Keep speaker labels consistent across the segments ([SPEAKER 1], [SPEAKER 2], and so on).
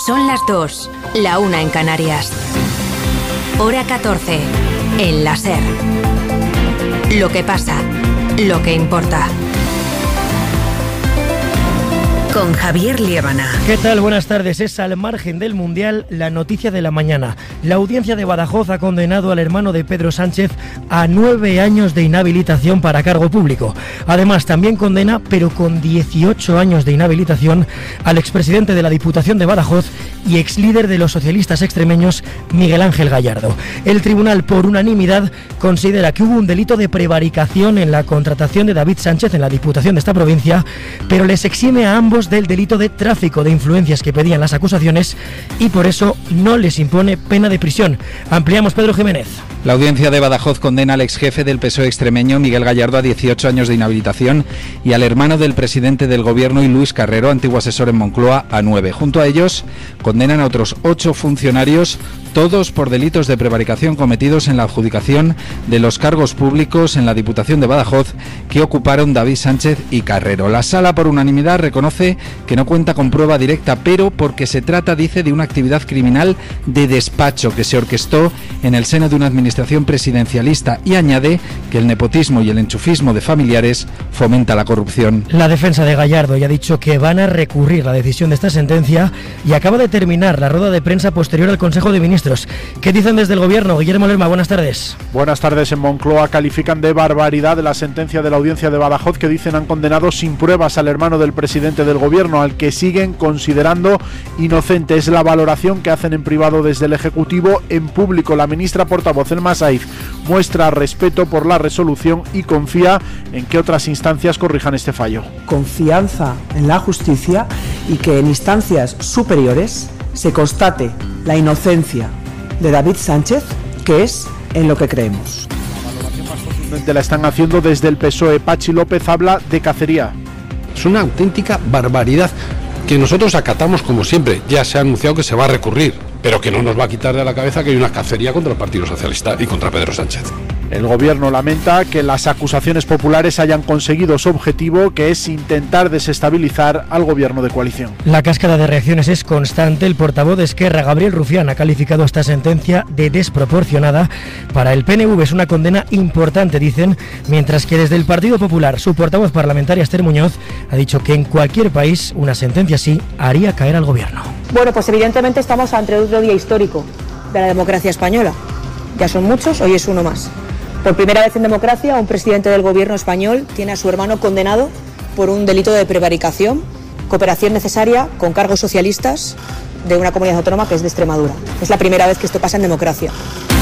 [SPEAKER 1] Son las 2, la 1 en Canarias. Hora 14, en la SER. Lo que pasa, lo que importa. Con Javier Liébana.
[SPEAKER 2] ¿Qué tal? Buenas tardes. Es al margen del Mundial la noticia de la mañana. La audiencia de Badajoz ha condenado al hermano de Pedro Sánchez a 9 años de inhabilitación para cargo público. Además, también condena, pero con 18 años de inhabilitación, al expresidente de la Diputación de Badajoz y exlíder de los socialistas extremeños, Miguel Ángel Gallardo. El tribunal, por unanimidad, considera que hubo un delito de prevaricación en la contratación de David Sánchez en la Diputación de esta provincia, pero les exime a ambos del delito de tráfico de influencias que pedían las acusaciones y por eso no les impone pena de prisión. Ampliamos, Pedro Jiménez.
[SPEAKER 3] La audiencia de Badajoz condena al exjefe del PSOE extremeño, Miguel Gallardo, a 18 años de inhabilitación y al hermano del presidente del gobierno y Luis Carrero, antiguo asesor en Moncloa, a 9. Junto a ellos condenan a otros 8 funcionarios, todos por delitos de prevaricación cometidos en la adjudicación de los cargos públicos en la Diputación de Badajoz que ocuparon David Sánchez y Carrero. La sala, por unanimidad, reconoce que no cuenta con prueba directa, pero porque se trata, dice, de una actividad criminal de despacho que se orquestó en el seno de una administración presidencialista y añade que el nepotismo y el enchufismo de familiares fomenta la corrupción.
[SPEAKER 2] La defensa de Gallardo ya ha dicho que van a recurrir la decisión de esta sentencia y acaba de terminar la rueda de prensa posterior al Consejo de Ministros. ¿Qué dicen desde el Gobierno? Guillermo Lerma, buenas tardes.
[SPEAKER 4] Buenas tardes. En Moncloa califican de barbaridad la sentencia de la audiencia de Badajoz que dicen han condenado sin pruebas al hermano del presidente del Gobierno, al que siguen considerando inocente. Es la valoración que hacen en privado desde el Ejecutivo. En público, la ministra portavoz Elma Saiz muestra respeto por la resolución y confía en que otras instancias corrijan este fallo.
[SPEAKER 5] Confianza en la justicia y que en instancias superiores se constate la inocencia de David Sánchez, que es en lo que creemos.
[SPEAKER 4] La valoración más contundente la están haciendo desde el PSOE. Pachi López habla de cacería.
[SPEAKER 6] Es una auténtica barbaridad que nosotros acatamos como siempre. Ya se ha anunciado que se va a recurrir, pero que no nos va a quitar de la cabeza que hay una cacería contra el Partido Socialista y contra Pedro Sánchez.
[SPEAKER 4] El Gobierno lamenta que las acusaciones populares hayan conseguido su objetivo, que es intentar desestabilizar al Gobierno de coalición.
[SPEAKER 2] La cascada de reacciones es constante. El portavoz de Esquerra, Gabriel Rufián, ha calificado esta sentencia de desproporcionada. Para el PNV es una condena importante, dicen, mientras que desde el Partido Popular, su portavoz parlamentaria, Esther Muñoz, ha dicho que en cualquier país una sentencia así haría caer al Gobierno.
[SPEAKER 7] Bueno, pues evidentemente estamos ante otro día histórico de la democracia española. Ya son muchos, hoy es uno más. Por primera vez en democracia, un presidente del gobierno español tiene a su hermano condenado por un delito de prevaricación, cooperación necesaria con cargos socialistas de una comunidad autónoma que es de Extremadura. Es la primera vez que esto pasa en democracia.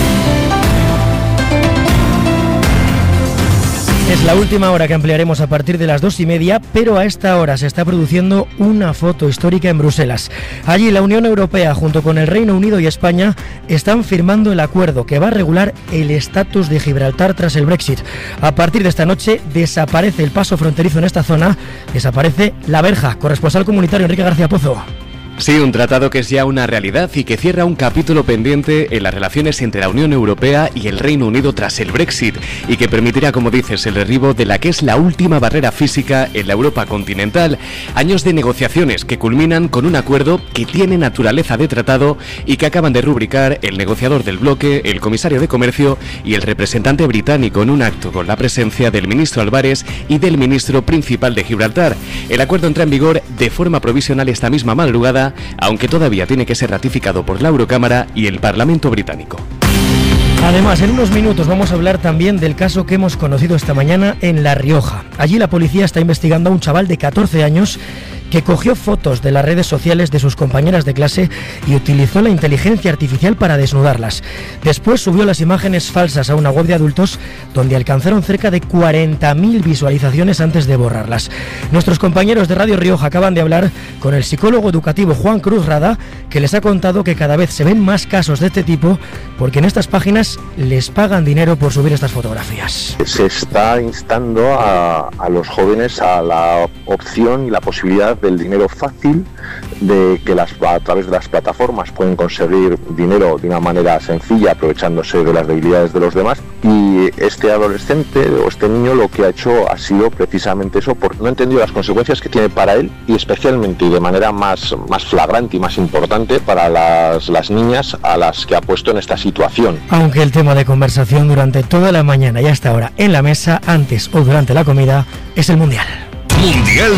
[SPEAKER 2] Es la última hora que ampliaremos a partir de las 2:30, pero a esta hora se está produciendo una foto histórica en Bruselas. Allí la Unión Europea, junto con el Reino Unido y España, están firmando el acuerdo que va a regular el estatus de Gibraltar tras el Brexit. A partir de esta noche desaparece el paso fronterizo en esta zona, desaparece la verja. Corresponsal comunitario Enrique García Pozo.
[SPEAKER 8] Sí, un tratado que es ya una realidad y que cierra un capítulo pendiente en las relaciones entre la Unión Europea y el Reino Unido tras el Brexit y que permitirá, como dices, el derribo de la que es la última barrera física en la Europa continental. Años de negociaciones que culminan con un acuerdo que tiene naturaleza de tratado y que acaban de rubricar el negociador del bloque, el comisario de Comercio y el representante británico en un acto con la presencia del ministro Álvarez y del ministro principal de Gibraltar. El acuerdo entra en vigor de forma provisional esta misma madrugada, aunque todavía tiene que ser ratificado por la Eurocámara y el Parlamento británico.
[SPEAKER 2] Además, en unos minutos vamos a hablar también del caso que hemos conocido esta mañana en La Rioja. Allí la policía está investigando a un chaval de 14 años que cogió fotos de las redes sociales de sus compañeras de clase y utilizó la inteligencia artificial para desnudarlas. Después subió las imágenes falsas a una web de adultos donde alcanzaron cerca de 40.000 visualizaciones antes de borrarlas. Nuestros compañeros de Radio Rioja acaban de hablar con el psicólogo educativo Juan Cruz Rada, que les ha contado que cada vez se ven más casos de este tipo porque en estas páginas les pagan dinero por subir estas fotografías.
[SPEAKER 9] Se está instando a los jóvenes a la opción y la posibilidad del dinero fácil, de que a través de las plataformas pueden conseguir dinero de una manera sencilla, aprovechándose de las debilidades de los demás. Y este adolescente o este niño lo que ha hecho ha sido precisamente eso, porque no ha entendido las consecuencias que tiene para él, y especialmente y de manera más flagrante y más importante para las niñas a las que ha puesto en esta situación.
[SPEAKER 2] Aunque el tema de conversación durante toda la mañana y hasta ahora en la mesa, antes o durante la comida, es el Mundial.
[SPEAKER 10] Mundial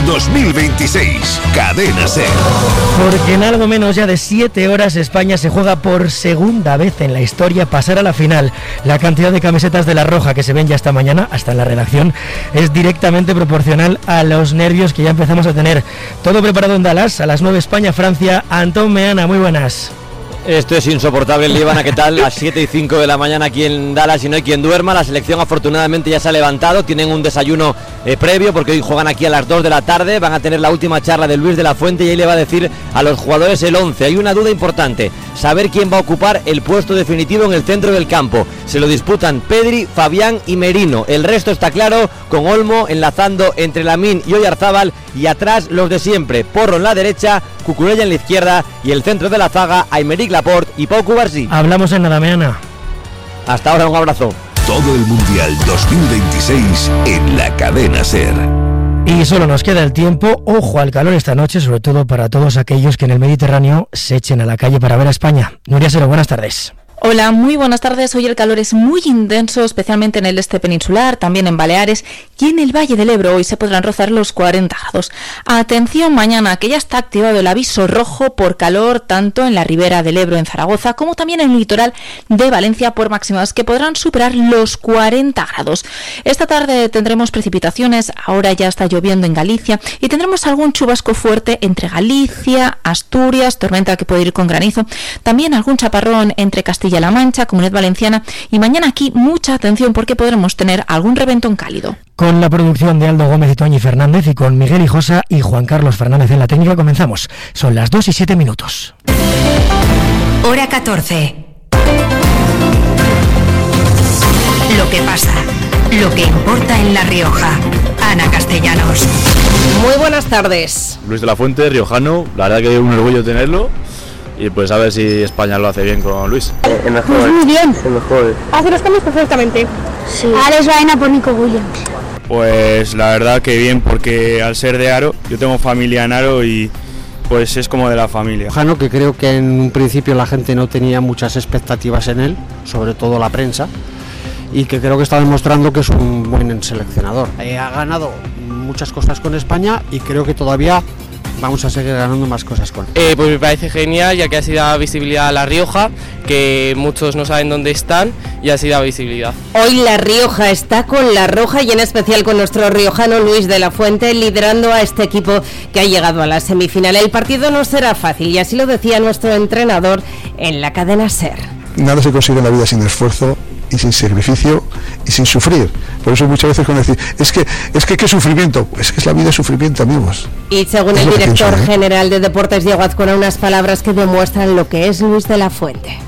[SPEAKER 10] 2026, Cadena SER.
[SPEAKER 2] Porque en algo menos ya de 7 horas España se juega por segunda vez en la historia pasar a la final. La cantidad de camisetas de la Roja que se ven ya esta mañana, hasta en la redacción, es directamente proporcional a los nervios que ya empezamos a tener. Todo preparado en Dallas, a las 9 España-Francia. Antón Meana, muy buenas.
[SPEAKER 11] Esto es insoportable, Líbana, ¿qué tal? Las 7 y 5 de la mañana aquí en Dallas y no hay quien duerma. La selección afortunadamente ya se ha levantado, tienen un desayuno previo porque hoy juegan aquí a las 2 de la tarde, van a tener la última charla de Luis de la Fuente y ahí le va a decir a los jugadores el 11. Hay una duda importante, saber quién va a ocupar el puesto definitivo en el centro del campo. Se lo disputan Pedri, Fabián y Merino. El resto está claro, con Olmo enlazando entre Lamine y Oyarzábal y atrás los de siempre, Porro en la derecha, Cucurella en la izquierda y el centro de la zaga, Aymeric Laporte y Pau Cubarsí.
[SPEAKER 2] Hablamos en nada, Meana.
[SPEAKER 11] Hasta ahora, un abrazo.
[SPEAKER 10] Todo el Mundial 2026 en la Cadena SER.
[SPEAKER 2] Y solo nos queda el tiempo. Ojo al calor esta noche, sobre todo para todos aquellos que en el Mediterráneo se echen a la calle para ver a España. Nuria Sero, buenas tardes.
[SPEAKER 12] Hola, muy buenas tardes. Hoy el calor es muy intenso, especialmente en el este peninsular, también en Baleares y en el Valle del Ebro. Hoy se podrán rozar los 40 grados. Atención mañana, que ya está activado el aviso rojo por calor, tanto en la ribera del Ebro en Zaragoza, como también en el litoral de Valencia, por máximas que podrán superar los 40 grados. Esta tarde tendremos precipitaciones, ahora ya está lloviendo en Galicia, y tendremos algún chubasco fuerte entre Galicia, Asturias, tormenta que puede ir con granizo, también algún chaparrón entre Castilla-La Mancha, Comunidad Valenciana, y mañana aquí mucha atención porque podremos tener algún reventón cálido.
[SPEAKER 2] Con la producción de Aldo Gómez y Toñi Fernández y con Miguel Hijosa y Juan Carlos Fernández en la técnica comenzamos. Son las 2 y 7 minutos.
[SPEAKER 1] Hora 14. Lo que pasa, lo que importa en La Rioja. Ana Castellanos.
[SPEAKER 13] Muy buenas tardes.
[SPEAKER 14] Luis de la Fuente, riojano, la verdad que es un orgullo tenerlo. Y pues a ver si España lo hace bien con Luis.
[SPEAKER 13] Pues muy bien. Hace los cambios perfectamente.
[SPEAKER 15] Sí. Alex Baena por Nico Williams.
[SPEAKER 14] Pues la verdad que bien, porque al ser de Aro, yo tengo familia en Aro y pues es como de la familia.
[SPEAKER 16] Jano, que creo que en un principio la gente no tenía muchas expectativas en él, sobre todo la prensa, y que creo que está demostrando que es un buen seleccionador. Ha ganado muchas cosas con España y creo que todavía vamos a seguir ganando más cosas con él.
[SPEAKER 17] Pues me parece genial, ya que ha sido visibilidad a La Rioja, que muchos no saben dónde están y ha sido visibilidad.
[SPEAKER 13] Hoy La Rioja está con la roja y en especial con nuestro riojano Luis de la Fuente liderando a este equipo que ha llegado a la semifinal. El partido no será fácil y así lo decía nuestro entrenador en la cadena SER.
[SPEAKER 18] Nada se consigue en la vida sin esfuerzo y sin sacrificio y sin sufrir. Por eso muchas veces cuando decir, es que qué sufrimiento, pues que es la vida de sufrimiento, amigos.
[SPEAKER 13] Y según el director general de Deportes, Diego Azcona, unas palabras que demuestran lo que es Luis de la Fuente.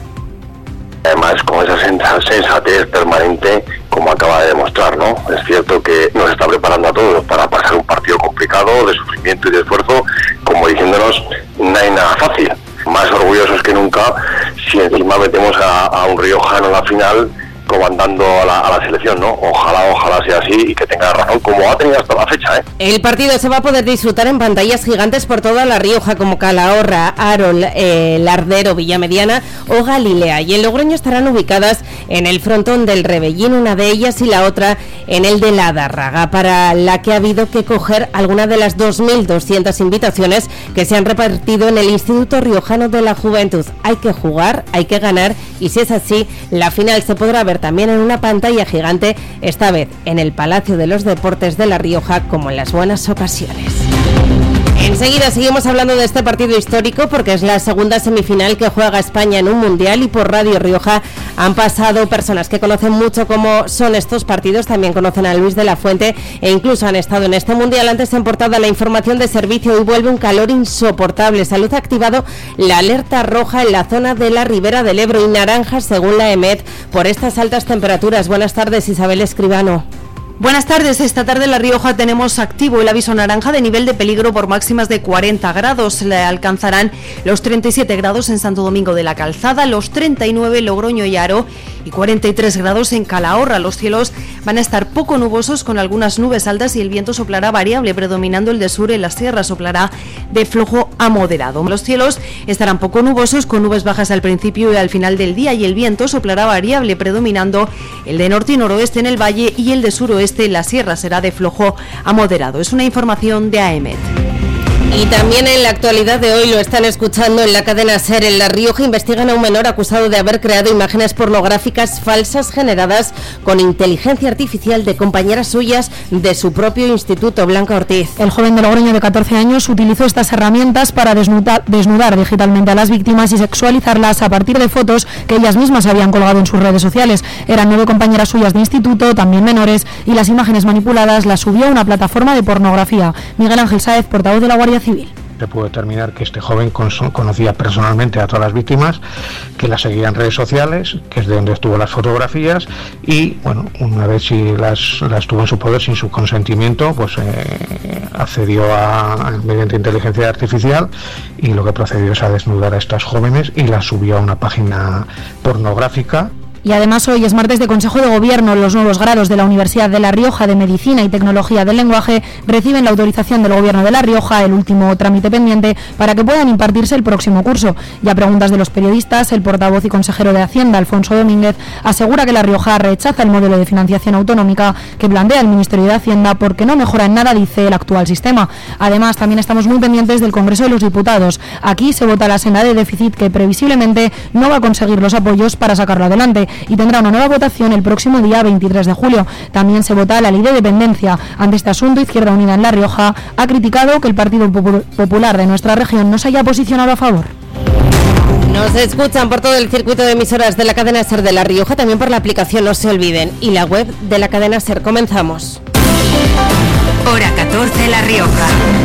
[SPEAKER 19] Además, con esa sensatez permanente, como acaba de demostrar, ¿no? Es cierto que nos está preparando a todos para pasar un partido complicado, de sufrimiento y de esfuerzo, como diciéndonos, no hay nada fácil. Más orgullosos que nunca, si encima metemos a un riojano en la final, comandando a la selección, ¿no? Ojalá sea así y que tenga razón, como ha tenido hasta la fecha, ¿eh?
[SPEAKER 13] El partido se va a poder disfrutar en pantallas gigantes por toda La Rioja, como Calahorra, Arol, Lardero, Villamediana o Galilea, y en Logroño estarán ubicadas en el frontón del Rebellín, una de ellas, y la otra en el de la Dárraga, para la que ha habido que coger alguna de las 2.200 invitaciones que se han repartido en el Instituto Riojano de la Juventud. Hay que jugar, hay que ganar, y si es así, la final se podrá ver también en una pantalla gigante, esta vez en el Palacio de los Deportes de La Rioja, como en las buenas ocasiones. Enseguida seguimos hablando de este partido histórico porque es la segunda semifinal que juega España en un mundial, y por Radio Rioja han pasado personas que conocen mucho cómo son estos partidos, también conocen a Luis de la Fuente e incluso han estado en este mundial. Antes en portada la información de servicio, y vuelve un calor insoportable. Salud ha activado la alerta roja en la zona de la Ribera del Ebro y naranja según la EMET por estas altas temperaturas. Buenas tardes, Isabel Escribano.
[SPEAKER 20] Buenas tardes. Esta tarde en La Rioja tenemos activo el aviso naranja de nivel de peligro por máximas de 40 grados. Le alcanzarán los 37 grados en Santo Domingo de la Calzada, los 39 en Logroño y Haro y 43 grados en Calahorra. Los cielos van a estar poco nubosos con algunas nubes altas y el viento soplará variable, predominando el de sur. En la sierra soplará de flojo a moderado. Los cielos estarán poco nubosos con nubes bajas al principio y al final del día y el viento soplará variable, predominando el de norte y noroeste en el valle y el de suroeste en la sierra. Será de flojo a moderado. Es una información de AEMET.
[SPEAKER 13] Y también en la actualidad de hoy, lo están escuchando en la cadena SER. En La Rioja investigan a un menor acusado de haber creado imágenes pornográficas falsas generadas con inteligencia artificial de compañeras suyas de su propio instituto. Blanca Ortiz.
[SPEAKER 21] El joven de Logroño de 14 años utilizó estas herramientas para desnudar digitalmente a las víctimas y sexualizarlas a partir de fotos que ellas mismas habían colgado en sus redes sociales. Eran 9 compañeras suyas de instituto, también menores, y las imágenes manipuladas las subió a una plataforma de pornografía. Miguel Ángel Sáez, portavoz de la Guardia Civil.
[SPEAKER 22] Se pudo determinar que este joven conocía personalmente a todas las víctimas, que las seguía en redes sociales, que es de donde estuvo las fotografías y, bueno, una vez si las tuvo en su poder sin su consentimiento, pues accedió mediante inteligencia artificial y lo que procedió es a desnudar a estas jóvenes y las subió a una página pornográfica.
[SPEAKER 21] Y además hoy es martes de Consejo de Gobierno. Los nuevos grados de la Universidad de La Rioja de Medicina y Tecnología del Lenguaje reciben la autorización del Gobierno de La Rioja, el último trámite pendiente, para que puedan impartirse el próximo curso. Y a preguntas de los periodistas, el portavoz y consejero de Hacienda, Alfonso Domínguez, asegura que La Rioja rechaza el modelo de financiación autonómica que plantea el Ministerio de Hacienda porque no mejora en nada, dice, el actual sistema. Además, también estamos muy pendientes del Congreso de los Diputados. Aquí se vota la senda de déficit que previsiblemente no va a conseguir los apoyos para sacarlo adelante y tendrá una nueva votación el próximo día 23 de julio. También se vota la ley de dependencia. Ante este asunto, Izquierda Unida en La Rioja ha criticado que el Partido Popular de nuestra región no se haya posicionado a favor.
[SPEAKER 13] Nos escuchan por todo el circuito de emisoras de la cadena SER de La Rioja, también por la aplicación No Se Olviden y la web de la cadena SER. Comenzamos.
[SPEAKER 1] Hora 14, La Rioja.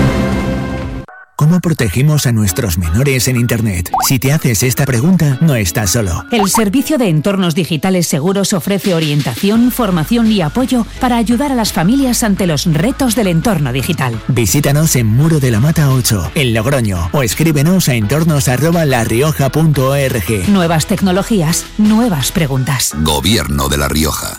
[SPEAKER 23] ¿Cómo protegemos a nuestros menores en Internet? Si te haces esta pregunta, no estás solo.
[SPEAKER 24] El Servicio de Entornos Digitales Seguros ofrece orientación, formación y apoyo para ayudar a las familias ante los retos del entorno digital.
[SPEAKER 23] Visítanos en Muro de la Mata 8, en Logroño, o escríbenos a entornos@larioja.org.
[SPEAKER 24] Nuevas tecnologías, nuevas preguntas.
[SPEAKER 10] Gobierno de La Rioja.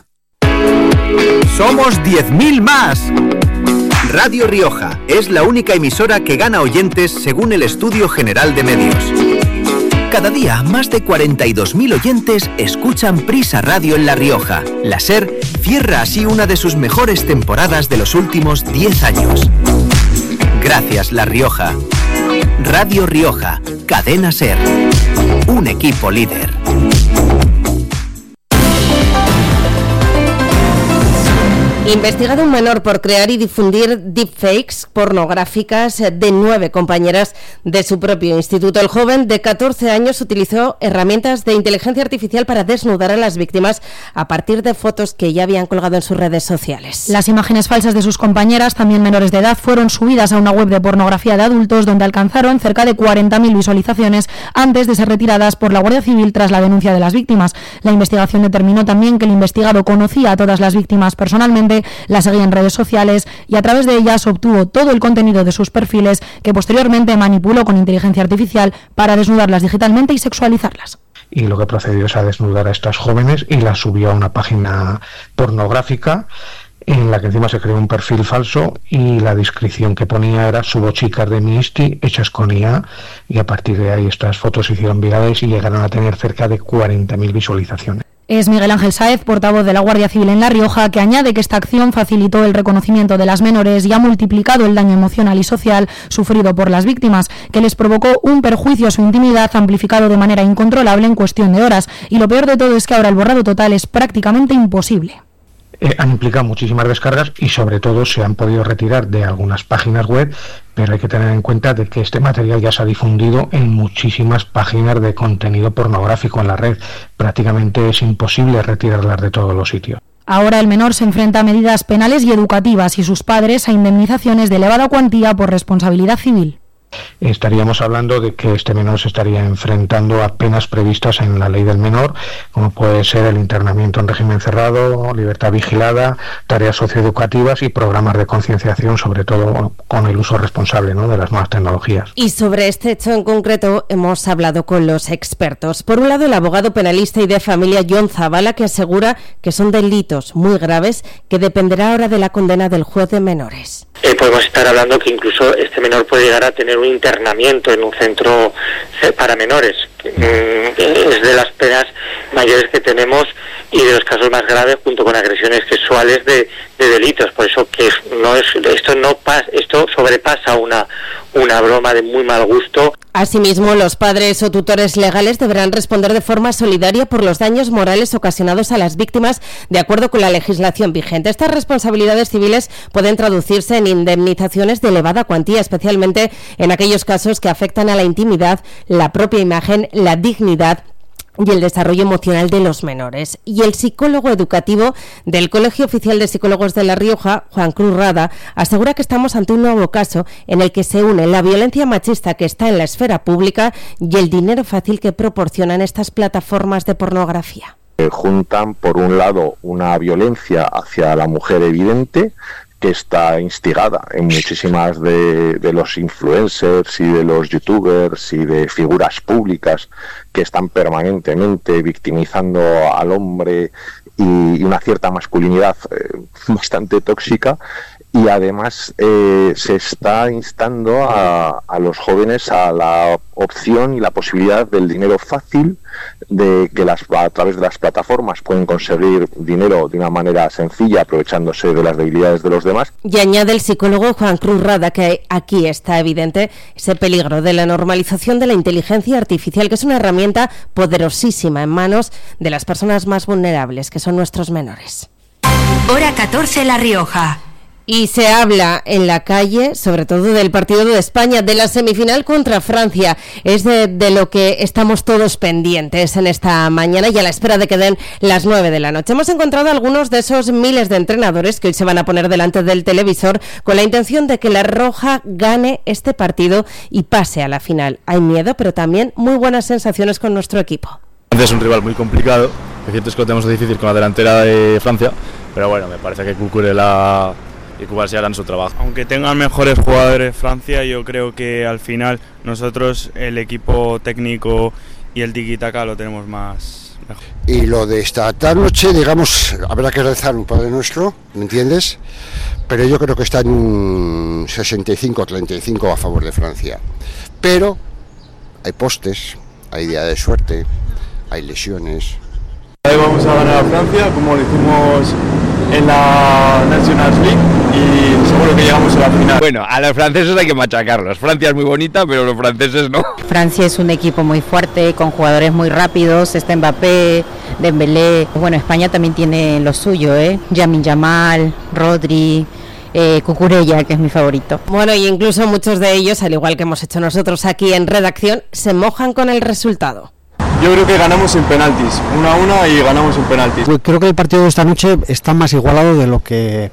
[SPEAKER 25] Somos 10.000 más. Radio Rioja es la única emisora que gana oyentes según el Estudio General de Medios. Cada día, más de 42.000 oyentes escuchan Prisa Radio en La Rioja. La SER cierra así una de sus mejores temporadas de los últimos 10 años. Gracias, La Rioja. Radio Rioja, Cadena SER. Un equipo líder.
[SPEAKER 13] Investigado un menor por crear y difundir deepfakes pornográficas de 9 compañeras de su propio instituto. El joven de 14 años utilizó herramientas de inteligencia artificial para desnudar a las víctimas a partir de fotos que ya habían colgado en sus redes sociales.
[SPEAKER 21] Las imágenes falsas de sus compañeras, también menores de edad, fueron subidas a una web de pornografía de adultos donde alcanzaron cerca de 40.000 visualizaciones antes de ser retiradas por la Guardia Civil tras la denuncia de las víctimas. La investigación determinó también que el investigado conocía a todas las víctimas personalmente, las seguía en redes sociales y a través de ellas obtuvo todo el contenido de sus perfiles que posteriormente manipuló con inteligencia artificial para desnudarlas digitalmente y sexualizarlas.
[SPEAKER 22] Y lo que procedió es a desnudar a estas jóvenes y las subió a una página pornográfica en la que encima se creó un perfil falso y la descripción que ponía era "subo chicas de mi Insti hechas con IA", y a partir de ahí estas fotos se hicieron virales y llegaron a tener cerca de 40.000 visualizaciones.
[SPEAKER 21] Es Miguel Ángel Sáez, portavoz de la Guardia Civil en La Rioja, que añade que esta acción facilitó el reconocimiento de las menores y ha multiplicado el daño emocional y social sufrido por las víctimas, que les provocó un perjuicio a su intimidad amplificado de manera incontrolable en cuestión de horas. Y lo peor de todo es que ahora el borrado total es prácticamente imposible.
[SPEAKER 22] Han implicado muchísimas descargas y sobre todo se han podido retirar de algunas páginas web, pero hay que tener en cuenta de que este material ya se ha difundido en muchísimas páginas de contenido pornográfico en la red. Prácticamente es imposible retirarlas de todos los sitios.
[SPEAKER 21] Ahora el menor se enfrenta a medidas penales y educativas y sus padres a indemnizaciones de elevada cuantía por responsabilidad civil.
[SPEAKER 22] Estaríamos hablando de que este menor se estaría enfrentando a penas previstas en la ley del menor, como puede ser el internamiento en régimen cerrado, libertad vigilada, tareas socioeducativas y programas de concienciación, sobre todo con el uso responsable, ¿no?, de las nuevas tecnologías.
[SPEAKER 13] Y sobre este hecho en concreto hemos hablado con los expertos. Por un lado, el abogado penalista y de familia Jon Zabala, que asegura que son delitos muy graves que dependerá ahora de la condena del juez de menores.
[SPEAKER 3] Podemos estar hablando que incluso este menor puede llegar a tener un internamiento en un centro para menores. Es de las penas mayores que tenemos y de los casos más graves, junto con agresiones sexuales de delitos. Por eso que esto sobrepasa una broma de muy mal gusto.
[SPEAKER 13] Asimismo, los padres o tutores legales deberán responder de forma solidaria por los daños morales ocasionados a las víctimas de acuerdo con la legislación vigente. Estas responsabilidades civiles pueden traducirse en indemnizaciones de elevada cuantía, especialmente en aquellos casos que afectan a la intimidad, la propia imagen, la dignidad y el desarrollo emocional de los menores. Y el psicólogo educativo del Colegio Oficial de Psicólogos de La Rioja, Juan Cruz Rada, asegura que estamos ante un nuevo caso en el que se une la violencia machista que está en la esfera pública y el dinero fácil que proporcionan estas plataformas de pornografía.
[SPEAKER 9] Juntan, por un lado, una violencia hacia la mujer evidente, que está instigada en muchísimas de los influencers y de los youtubers y de figuras públicas que están permanentemente victimizando al hombre y una cierta masculinidad bastante tóxica. Y además se está instando a los jóvenes a la opción y la posibilidad del dinero fácil, de que a través de las plataformas pueden conseguir dinero de una manera sencilla, aprovechándose de las debilidades de los demás.
[SPEAKER 13] Y añade el psicólogo Juan Cruz Rada que aquí está evidente ese peligro de la normalización de la inteligencia artificial, que es una herramienta poderosísima en manos de las personas más vulnerables, que son nuestros menores.
[SPEAKER 1] Hora 14, La Rioja.
[SPEAKER 13] Y se habla en la calle, sobre todo del partido de España, de la semifinal contra Francia. Es de lo que estamos todos pendientes en esta mañana y a la espera de que den las 9 de la noche. Hemos encontrado algunos de esos miles de entrenadores que hoy se van a poner delante del televisor con la intención de que la Roja gane este partido y pase a la final. Hay miedo, pero también muy buenas sensaciones con nuestro equipo.
[SPEAKER 14] Es un rival muy complicado. Es cierto, es que lo tenemos difícil con la delantera de Francia, pero bueno, me parece que Cucurella y Cubarsí harán su trabajo. Aunque tengan mejores jugadores Francia, yo creo que al final nosotros, el equipo técnico y el tiki-taka lo tenemos más mejor.
[SPEAKER 4] Y lo de esta noche, digamos, habrá que rezar un Padre Nuestro, ¿me entiendes? Pero yo creo que está en un 65-35 a favor de Francia. Pero hay postes, hay día de suerte, hay lesiones.
[SPEAKER 14] Hoy vamos a ganar a Francia, como lo hicimos en la Nations League, y seguro que llegamos a la final. Bueno, a los franceses hay que machacarlos. Francia es muy bonita, pero los franceses no.
[SPEAKER 5] Francia es un equipo muy fuerte, con jugadores muy rápidos. Está Mbappé, Dembélé. Bueno, España también tiene lo suyo, Lamine Yamal, Rodri, Cucurella, que es mi favorito.
[SPEAKER 13] Bueno, y incluso muchos de ellos, al igual que hemos hecho nosotros aquí en redacción, se mojan con el resultado.
[SPEAKER 14] Yo creo que ganamos en penaltis, 1-1 y ganamos en penaltis.
[SPEAKER 16] Pues creo que el partido de esta noche está más igualado de lo que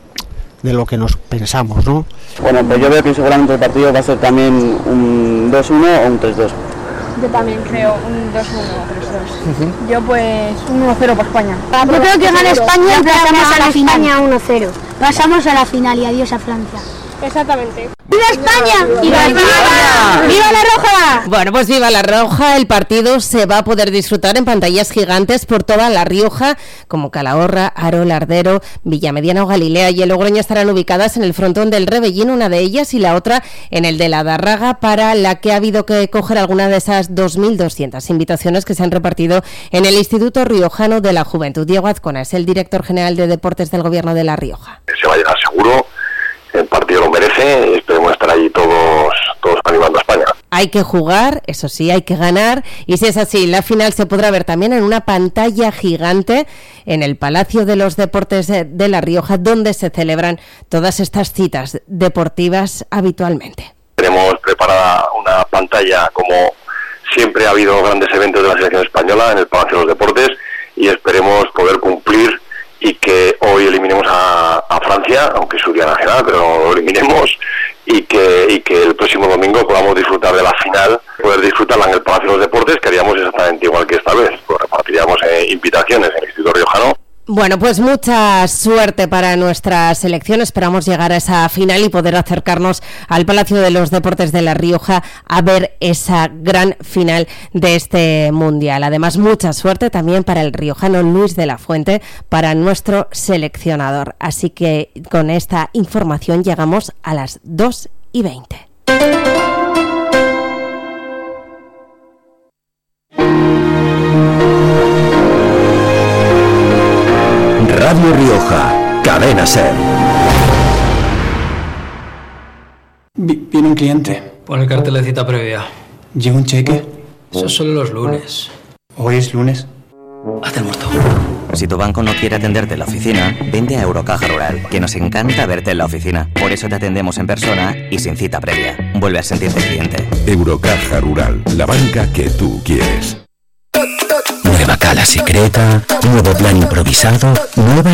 [SPEAKER 16] nos pensamos, ¿no?
[SPEAKER 6] Bueno, pues yo veo que seguramente el partido va a ser también un 2-1 o un 3-2.
[SPEAKER 15] Yo también creo un 2-1 o 3-2. Yo pues un 1-0 por España. Yo creo que gana España y pasamos a la final. 1-0. Pasamos a la final y adiós a Francia. Exactamente. ¡Viva España! ¡Viva España! ¡Viva la Roja!
[SPEAKER 13] Bueno, pues viva la Roja. El partido se va a poder disfrutar en pantallas gigantes por toda La Rioja, como Calahorra, Aro, Lardero, Villamediana o Galilea, y el Logroño estarán ubicadas en el frontón del Rebellín, una de ellas, y la otra en el de la Darraga, para la que ha habido que coger alguna de esas 2.200 invitaciones que se han repartido en el Instituto Riojano de la Juventud. Diego Azcona es el director general de Deportes del Gobierno de La Rioja.
[SPEAKER 19] Se va a llegar seguro. El partido lo merece y esperemos estar allí todos animando a España.
[SPEAKER 13] Hay que jugar, eso sí, hay que ganar, y si es así, la final se podrá ver también en una pantalla gigante en el Palacio de los Deportes de La Rioja, donde se celebran todas estas citas deportivas habitualmente.
[SPEAKER 19] Tenemos preparada una pantalla, como siempre ha habido grandes eventos de la selección española en el Palacio de los Deportes, y esperemos poder cumplir y que hoy eliminemos a Francia, aunque es su día nacional, pero lo eliminemos, y que el próximo domingo podamos disfrutar de la final, poder disfrutarla en el Palacio de los Deportes, que haríamos exactamente igual que esta vez, pues repartiríamos invitaciones en el Instituto Riojano.
[SPEAKER 13] Bueno, pues mucha suerte para nuestra selección. Esperamos llegar a esa final y poder acercarnos al Palacio de los Deportes de La Rioja a ver esa gran final de este Mundial. Además, mucha suerte también para el riojano Luis de la Fuente, para nuestro seleccionador. Así que con esta información llegamos a las 2:20.
[SPEAKER 2] Radio Rioja, Cadena SER.
[SPEAKER 7] Viene un cliente.
[SPEAKER 8] Pon el cartel de cita previa.
[SPEAKER 7] ¿Llega un cheque?
[SPEAKER 8] Eso es solo los lunes.
[SPEAKER 7] ¿Hoy es lunes?
[SPEAKER 8] Hazte el muerto.
[SPEAKER 11] Si tu banco no quiere atenderte en la oficina, vente a Eurocaja Rural, que nos encanta verte en la oficina. Por eso te atendemos en persona y sin cita previa. Vuelve a sentirte cliente.
[SPEAKER 10] Eurocaja Rural, la banca que tú quieres.
[SPEAKER 2] Nueva cala secreta, nuevo plan improvisado, nueva